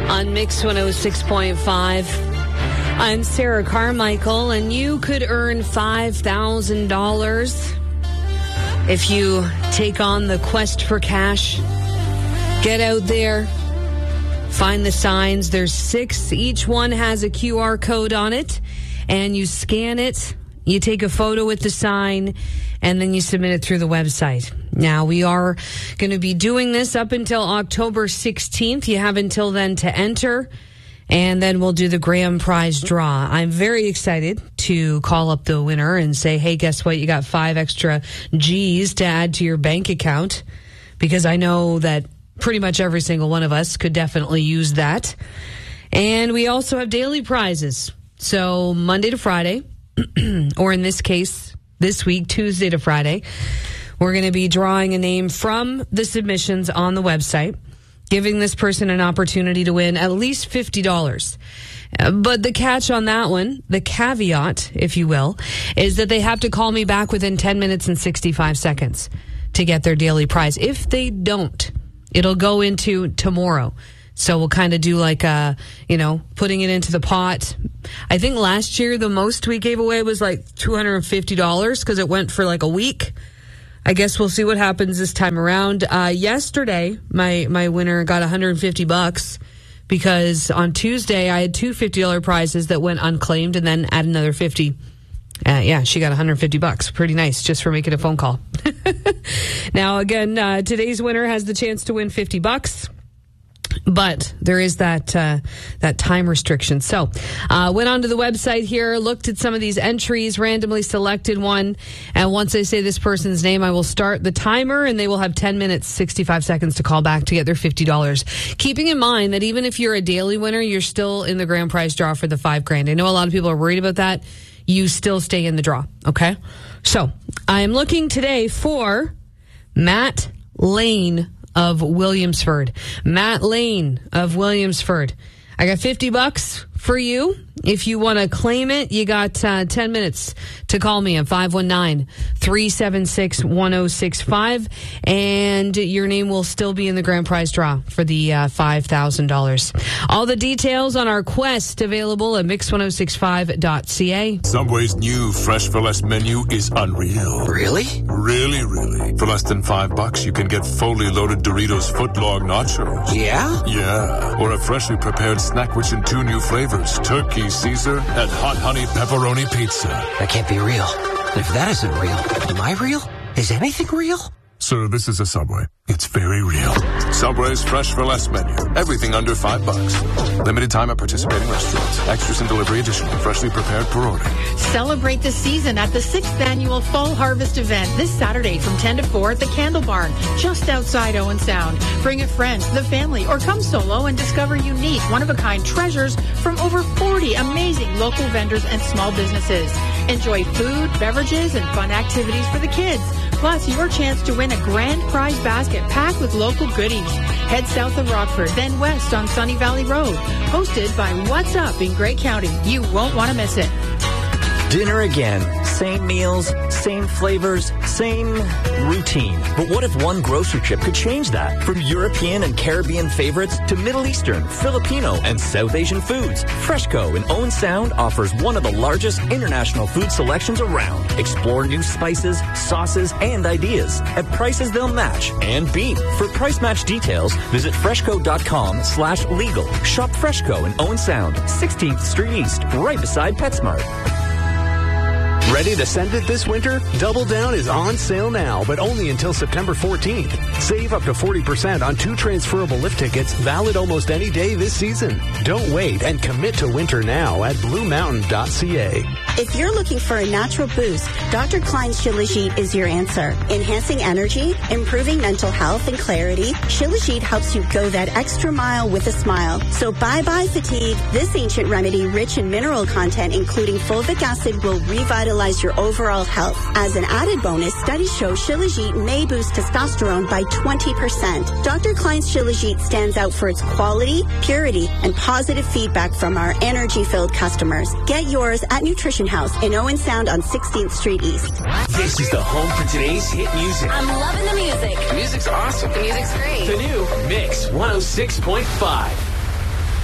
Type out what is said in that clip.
on Mix 106.5. I'm Sarah Carmichael, and you could earn $5,000 if you take on the quest for cash. Get out there, find the signs. There's 6. Each one has a QR code on it, and you scan it. You take a photo with the sign, and then you submit it through the website. Now, we are going to be doing this up until October 16th. You have until then to enter, and then we'll do the grand prize draw. I'm very excited to call up the winner and say, hey, guess what? You got 5 extra G's to add to your bank account, because I know that pretty much every single one of us could definitely use that. And we also have daily prizes. So Monday to Friday, or in this case, this week, Tuesday to Friday, we're going to be drawing a name from the submissions on the website, giving this person an opportunity to win at least $50. But the catch on that one, the caveat, if you will, is that they have to call me back within 10 minutes and 65 seconds to get their daily prize. If they don't, it'll go into tomorrow. So we'll kind of do like putting it into the pot. I think last year the most we gave away was like $250 because it went for like a week. I guess we'll see what happens this time around. Yesterday, my winner got $150 because on Tuesday I had 2 $50 prizes that went unclaimed, and then add another 50. She got $150. Pretty nice just for making a phone call. Now, again, today's winner has the chance to win $50. But there is that time restriction. So went onto the website here, looked at some of these entries, randomly selected one. And once I say this person's name, I will start the timer, and they will have 10 minutes, 65 seconds to call back to get their $50. Keeping in mind that even if you're a daily winner, you're still in the grand prize draw for the $5,000. I know a lot of people are worried about that. You still stay in the draw. Okay. So I am looking today for Matt Lane of Williamsford. Matt Lane of Williamsford. I got $50 for you. If you want to claim it, you got 10 minutes to call me at 519-376-1065, and your name will still be in the grand prize draw for the $5,000. All the details on our quest available at mix1065.ca. Subway's new Fresh for Less menu is unreal. Really? Really, really. For less than $5, you can get fully loaded Doritos footlong nachos. Yeah? Yeah. Or a freshly prepared snack rich in 2 new flavors, Turkey Caesar and Hot Honey Pepperoni Pizza. That can't be real. If that isn't real, am I real? Is anything real? Sir, this is a Subway. It's very real. Subway's Fresh for Less menu. Everything under $5. Limited time at participating restaurants. Extras and delivery additional. Freshly prepared per order. Celebrate the season at the 6th annual Fall Harvest event this Saturday from 10 to 4 at the Candle Barn, just outside Owen Sound. Bring a friend, the family, or come solo and discover unique, one-of-a-kind treasures from over 40 amazing local vendors and small businesses. Enjoy food, beverages, and fun activities for the kids. Plus, your chance to win a grand prize basket packed with local goodies. Head south of Rockford, then west on Sunny Valley Road. Hosted by What's Up in Grey County. You won't want to miss it. Dinner again. Same meals, same flavors, same routine. But what if one grocery trip could change that? From European and Caribbean favorites to Middle Eastern, Filipino, and South Asian foods, Freshco in Owen Sound offers one of the largest international food selections around. Explore new spices, sauces, and ideas at prices they'll match and beat. For price match details, visit freshco.com/legal. Shop Freshco in Owen Sound, 16th Street East, right beside PetSmart. Ready to send it this winter? Double Down is on sale now, but only until September 14th. Save up to 40% on 2 transferable lift tickets, valid almost any day this season. Don't wait and commit to winter now at bluemountain.ca. If you're looking for a natural boost, Dr. Klein's Shilajit is your answer. Enhancing energy, improving mental health and clarity, Shilajit helps you go that extra mile with a smile. So bye-bye fatigue. This ancient remedy, rich in mineral content, including fulvic acid, will revitalize your overall health. As an added bonus, studies show Shilajit may boost testosterone by 20%. Dr. Klein's Shilajit stands out for its quality, purity, and positive feedback from our energy-filled customers. Get yours at Nutrition House in Owen Sound on 16th Street East. This is the home for today's hit music. I'm loving the music. The music's awesome. The music's great. The new Mix 106.5.